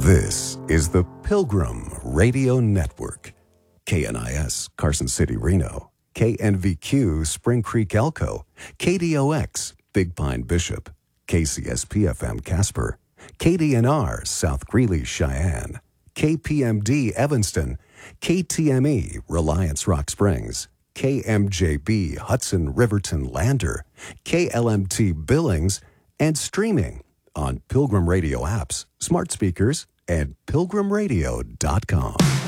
This is the Pilgrim Radio Network. KNIS, Carson City, Reno. KNVQ, Spring Creek, Elko. KDOX, Big Pine, Bishop. KCSP-FM, Casper. KDNR, South Greeley, Cheyenne. KPMD, Evanston. KTME, Reliance, Rock Springs. KMJB, Hudson, Riverton, Lander. KLMT, Billings. And streaming on Pilgrim Radio apps, smart speakers, and pilgrimradio.com.